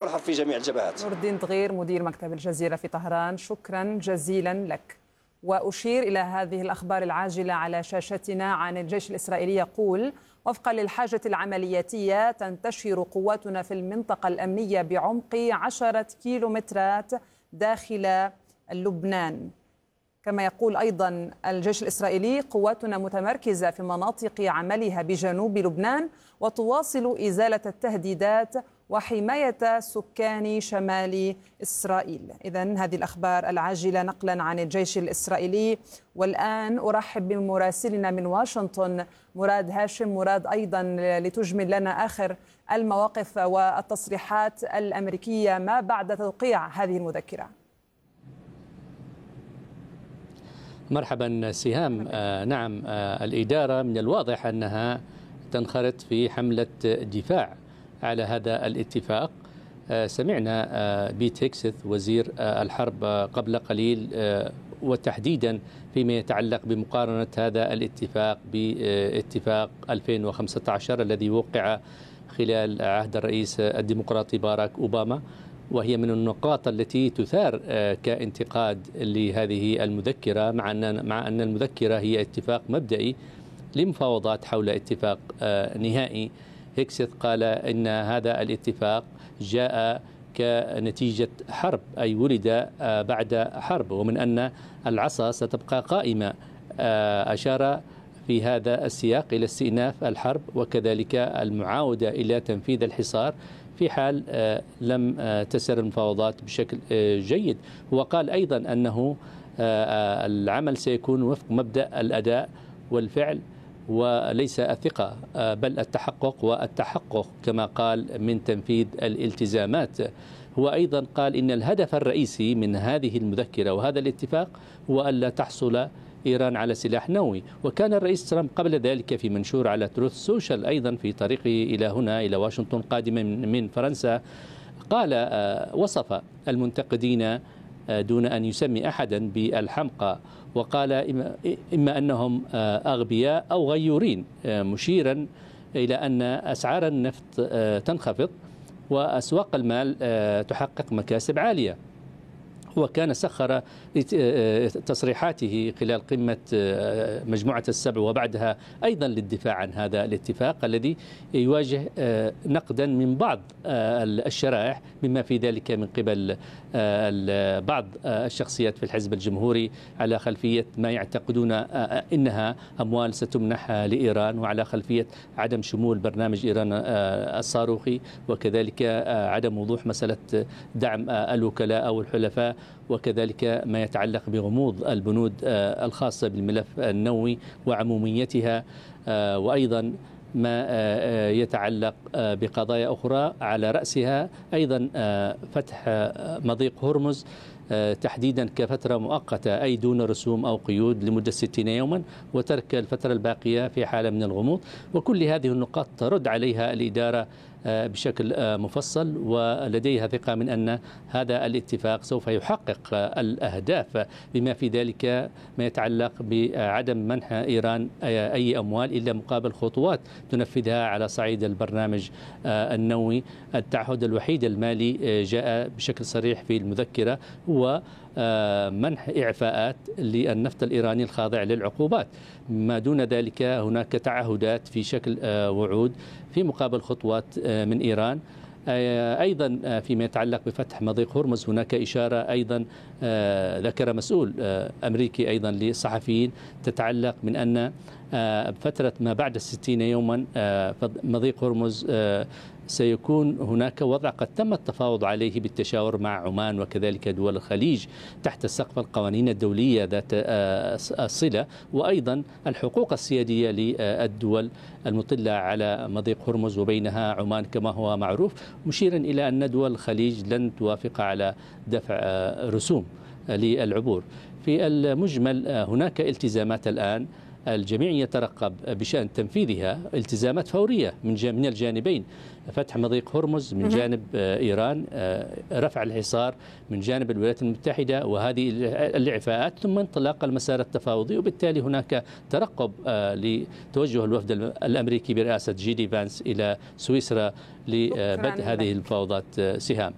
المرحب في جميع الجبهات. نور الدين دغير مدير مكتب الجزيرة في طهران، شكرا جزيلا لك. وأشير إلى هذه الأخبار العاجلة على شاشتنا عن الجيش الإسرائيلي يقول: وفقا للحاجة العملياتية تنتشر قواتنا في المنطقة الأمنية بعمق 10 كيلومترات داخل لبنان. كما يقول أيضا الجيش الإسرائيلي: قواتنا متمركزة في مناطق عملها بجنوب لبنان وتواصل إزالة التهديدات وحماية سكان شمال إسرائيل. إذن هذه الأخبار العاجلة نقلا عن الجيش الإسرائيلي. والآن أرحب بمراسلنا من واشنطن مراد هاشم. مراد، أيضا لتجمل لنا آخر المواقف والتصريحات الأمريكية ما بعد توقيع هذه المذكرة. مرحبا سهام. نعم، الإدارة من الواضح أنها تنخرط في حملة دفاع على هذا الاتفاق. سمعنا بيت هيكسث وزير الحرب قبل قليل، وتحديدا فيما يتعلق بمقارنة هذا الاتفاق باتفاق 2015 الذي وقع خلال عهد الرئيس الديمقراطي باراك أوباما، وهي من النقاط التي تثار كانتقاد لهذه المذكرة، مع أن المذكرة هي اتفاق مبدئي لمفاوضات حول اتفاق نهائي. هيكسث قال إن هذا الاتفاق جاء كنتيجة حرب، أي ولد بعد حرب، ومن أن العصا ستبقى قائمة. أشار في هذا السياق إلى استئناف الحرب وكذلك المعاودة إلى تنفيذ الحصار في حال لم تسر المفاوضات بشكل جيد. وقال أيضا أنه العمل سيكون وفق مبدأ الأداء والفعل وليس الثقة بل التحقق، والتحقق كما قال من تنفيذ الالتزامات. هو أيضا قال إن الهدف الرئيسي من هذه المذكرة وهذا الاتفاق هو ألا تحصل إيران على سلاح نووي. وكان الرئيس ترامب قبل ذلك في منشور على تروث سوشيال أيضا في طريقه إلى هنا إلى واشنطن قادما من فرنسا، قال وصف المنتقدين دون أن يسمي أحدا بالحمقى، وقال إما أنهم أغبياء أو غيورين، مشيرا إلى أن أسعار النفط تنخفض وأسواق المال تحقق مكاسب عالية. وكان سخر تصريحاته خلال قمة مجموعة السبع وبعدها أيضا للدفاع عن هذا الاتفاق الذي يواجه نقدا من بعض الشرائح، بما في ذلك من قبل بعض الشخصيات في الحزب الجمهوري على خلفية ما يعتقدون إنها أموال ستمنح لإيران، وعلى خلفية عدم شمول برنامج إيران الصاروخي، وكذلك عدم وضوح مسألة دعم الوكلاء أو الحلفاء، وكذلك ما يتعلق بغموض البنود الخاصة بالملف النووي وعموميتها، وأيضا ما يتعلق بقضايا أخرى على رأسها أيضا فتح مضيق هرمز تحديدا كفترة مؤقتة، أي دون رسوم أو قيود لمدة 60 يوما، وترك الفترة الباقية في حالة من الغموض. وكل هذه النقاط ترد عليها الإدارة بشكل مفصل، ولديها ثقة من أن هذا الاتفاق سوف يحقق الأهداف، بما في ذلك ما يتعلق بعدم منح إيران أي أموال إلا مقابل خطوات تنفذها على صعيد البرنامج النووي. التعهد الوحيد المالي جاء بشكل صريح في المذكرة هو منح إعفاءات للنفط الإيراني الخاضع للعقوبات. ما دون ذلك هناك تعهدات في شكل وعود في مقابل خطوات من إيران. أيضا فيما يتعلق بفتح مضيق هرمز هناك إشارة أيضا ذكر مسؤول أمريكي أيضا للصحفيين تتعلق من أن فترة ما بعد 60 يوما مضيق هرمز سيكون هناك وضع قد تم التفاوض عليه بالتشاور مع عمان وكذلك دول الخليج تحت سقف القوانين الدولية ذات الصلة، وأيضا الحقوق السيادية للدول المطلة على مضيق هرمز وبينها عمان كما هو معروف، مشيرا إلى أن دول الخليج لن توافق على دفع رسوم للعبور. في المجمل هناك التزامات الآن الجميع يترقب بشأن تنفيذها، التزامات فورية من الجانبين، فتح مضيق هرمز من جانب إيران، رفع الحصار من جانب الولايات المتحدة وهذه الإعفاءات، ثم انطلاق المسار التفاوضي. وبالتالي هناك ترقب لتوجه الوفد الأمريكي برئاسة جي دي فانس إلى سويسرا لبدء هذه المفاوضات. سهام.